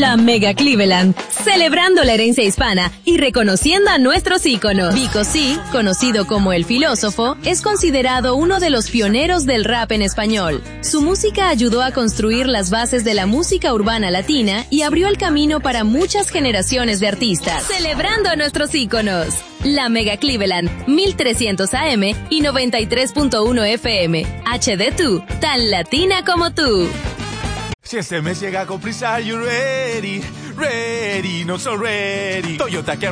La Mega Cleveland, celebrando la herencia hispana y reconociendo a nuestros íconos. Vico C, conocido como el filósofo, es considerado uno de los pioneros del rap en español. Su música ayudó a construir las bases de la música urbana latina y abrió el camino para muchas generaciones de artistas. Celebrando a nuestros íconos. La Mega Cleveland, 1300 AM y 93.1 FM. HD2, tan latina como tú. Si este mes llega con prisa, you ready, no so ready. Toyota